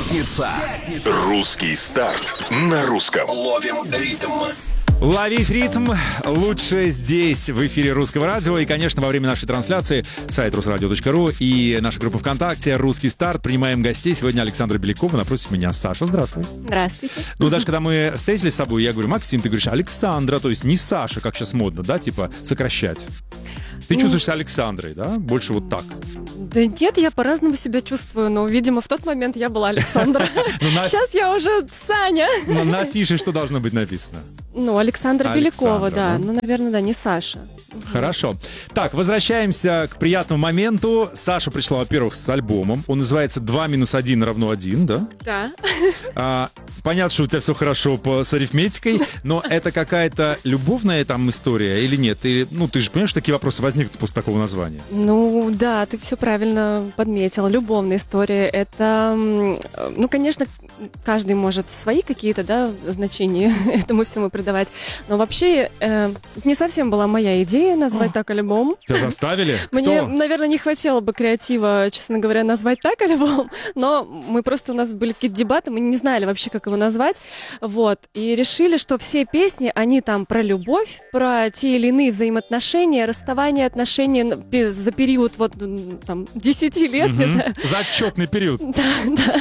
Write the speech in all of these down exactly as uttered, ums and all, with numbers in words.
Пятница. Русский старт на русском. Ловим ритм. Ловить ритм лучше здесь, в эфире Русского радио. И, конечно, во время нашей трансляции сайт русрадио точка ру и наша группа ВКонтакте «Русский старт». Принимаем гостей. Сегодня Александра Белякова, напротив меня Саша. Здравствуй. Здравствуйте. Ну, даже когда мы встретились с собой, я говорю: Максим, ты говоришь Александра, то есть не Саша, как сейчас модно, да, типа сокращать. Ты чувствуешься Александрой, да? Больше вот так. Да нет, я по-разному себя чувствую, но, видимо, в тот момент я была Александра. Сейчас я уже Саня. Но на афише что должно быть написано? Ну, Александра Белякова, да. Ну, наверное, да, не Саша. Хорошо. Так, возвращаемся к приятному моменту. Саша пришла, во-первых, с альбомом. Он называется два минус один равно один, да? Да. А, понятно, что у тебя все хорошо по, с арифметикой, но это какая-то любовная там история или нет? Или, ну, ты же понимаешь, такие вопросы возникнут после такого названия. Ну, да, ты все правильно подметила. Любовная история. Это, ну, конечно, каждый может свои какие-то, да, значения этому всему придавать. Но вообще, э, не совсем была моя идея назвать О, так альбом. Тебя заставили? Мне, Кто? наверное, не хватило бы креатива, честно говоря, назвать так альбом, но мы просто, у нас были какие-то дебаты, мы не знали вообще, как его назвать, вот, и решили, что все песни, они там про любовь, про те или иные взаимоотношения, расставание отношений за период вот там десяти лет, угу. не знаю. За отчетный период. Да, да.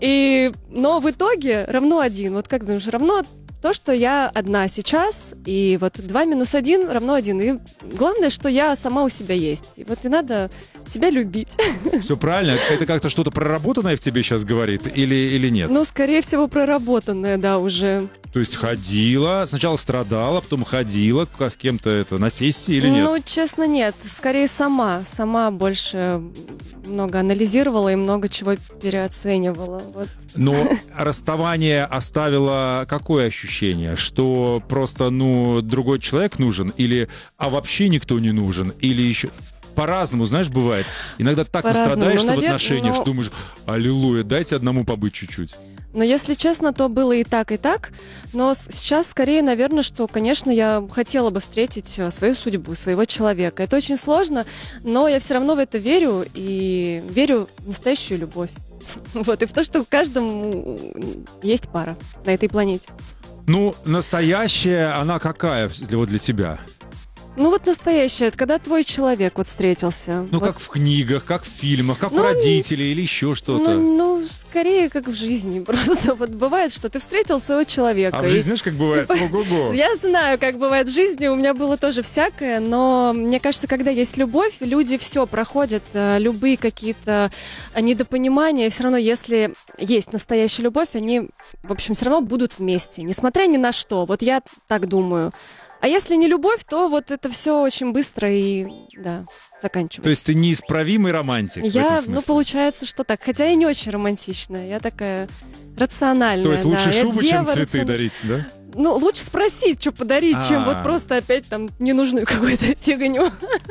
И, но в итоге равно один. Вот как думаешь, равно то, что я одна сейчас, и вот два минус один равно один. И главное, что я сама у себя есть. И вот и надо себя любить. Все правильно. Это как-то что-то проработанное в тебе сейчас говорит или, или нет? Ну, скорее всего, проработанное, да, уже. То есть ходила, сначала страдала, потом ходила с кем-то это на сессии или нет? Ну, честно, нет. Скорее сама. Сама больше много анализировала и много чего переоценивала. Вот. Но расставание оставило какое ощущение? Что просто, ну, другой человек нужен? Или, а вообще никто не нужен? Или еще... По-разному, знаешь, бывает. Иногда так настрадаешься ну, в отношениях, но... что думаешь: аллилуйя, дайте одному побыть чуть-чуть. Но если честно, то было и так, и так. Но сейчас скорее, наверное, что, конечно, я хотела бы встретить свою судьбу, своего человека. Это очень сложно, но я все равно в это верю и верю в настоящую любовь. Вот, и в то, что в каждом есть пара на этой планете. Ну, настоящая, она какая для, вот для тебя? Ну вот настоящее, это когда твой человек вот встретился. Ну вот. Как в книгах, как в фильмах, как ну, у родителей или еще что-то. Ну, ну, скорее как в жизни просто. Вот бывает, что ты встретил своего человека. А в жизни знаешь, как бывает? Ого-го. Я знаю, как бывает в жизни, у меня было тоже всякое, но мне кажется, когда есть любовь, люди все проходят, любые какие-то недопонимания, все равно, если есть настоящая любовь, они, в общем, все равно будут вместе, несмотря ни на что. Вот я так думаю. А если не любовь, то вот это все очень быстро и, да, заканчивается. То есть ты неисправимый романтик я, в этом смысле? Ну, получается, что так. Хотя я не очень романтичная, я такая рациональная. То есть лучше да. шубу, чем цветы рацион... дарить, да? Ну, лучше спросить, что подарить, А-а-а. чем вот просто опять там ненужную какую-то фигню.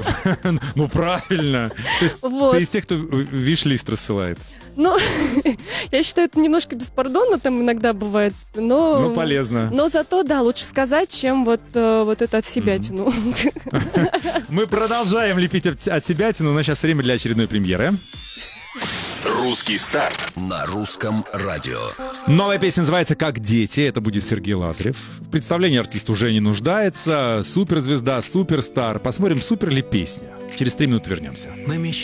Ну, правильно. То есть ты из тех, кто виш-лист рассылает? Ну, я считаю, это немножко беспардонно там иногда бывает, но... Ну, полезно. Но зато, да, лучше сказать, чем вот, вот это от себя тяну. Мы продолжаем лепить от себя тяну, но сейчас время для очередной премьеры. Русский старт на русском радио. Новая песня называется «Как дети». Это будет Сергей Лазарев. В представлении артист уже не нуждается. Суперзвезда, суперстар. Посмотрим, супер ли песня. Через три минуты вернемся. Мы мечтаем